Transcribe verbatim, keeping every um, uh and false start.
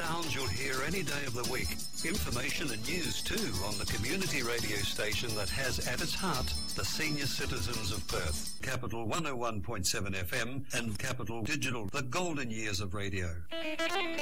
sounds you'll hear any day of the week. Information and news too on the community radio station that has at its heart the senior citizens of Perth. Capital one oh one point seven F M and Capital Digital, the golden years of radio.